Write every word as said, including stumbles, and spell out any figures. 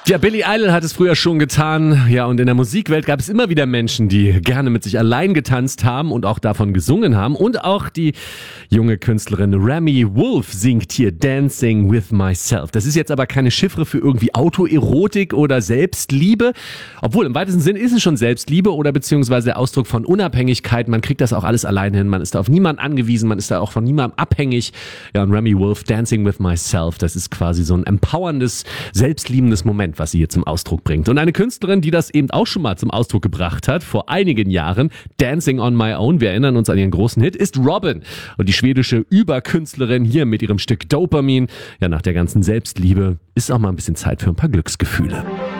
Ja, Billy Idol hat es früher schon getan. Ja, und in der Musikwelt gab es immer wieder Menschen, die gerne mit sich allein getanzt haben und auch davon gesungen haben. Und auch die junge Künstlerin Remi Wolf singt hier Dancing with Myself. Das ist jetzt aber keine Chiffre für irgendwie Autoerotik oder Selbstliebe. Obwohl, im weitesten Sinn ist es schon Selbstliebe oder beziehungsweise der Ausdruck von Unabhängigkeit. Man kriegt das auch alles allein hin. Man ist da auf niemanden angewiesen. Man ist da auch von niemandem abhängig. Ja, und Remi Wolf, Dancing with Myself, das ist quasi so ein empowerndes, selbstliebendes Moment, was sie hier zum Ausdruck bringt. Und eine Künstlerin, die das eben auch schon mal zum Ausdruck gebracht hat, vor einigen Jahren, Dancing on My Own, wir erinnern uns an ihren großen Hit, ist Robyn. Und die schwedische Überkünstlerin hier mit ihrem Stück Dopamin. Ja, nach der ganzen Selbstliebe ist auch mal ein bisschen Zeit für ein paar Glücksgefühle.